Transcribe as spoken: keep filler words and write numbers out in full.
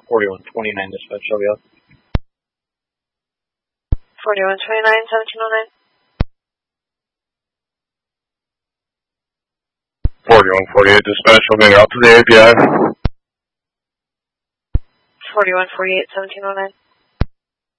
forty-one twenty-nine dispatch, I'll be up. forty-one twenty-nine, seventeen oh nine. forty-one forty-eight dispatch, moving out to the A P I. forty-one forty-eight, seventeen oh nine.